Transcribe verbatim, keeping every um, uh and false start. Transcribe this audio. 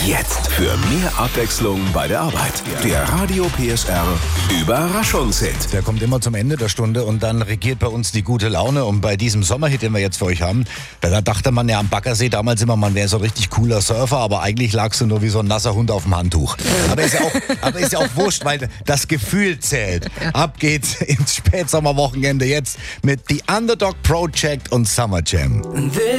Jetzt für mehr Abwechslung bei der Arbeit. Der Radio P S R Überraschungshit. Der kommt immer zum Ende der Stunde und dann regiert bei uns die gute Laune. Und bei diesem Sommerhit, den wir jetzt für euch haben, da dachte man ja am Baggersee damals immer, man wäre so ein richtig cooler Surfer, aber eigentlich lagst du nur wie so ein nasser Hund auf dem Handtuch. Aber ist ja auch, aber ist ja auch wurscht, weil das Gefühl zählt. Ab geht's ins Spätsommerwochenende jetzt mit The Underdog Project und Summer Jam.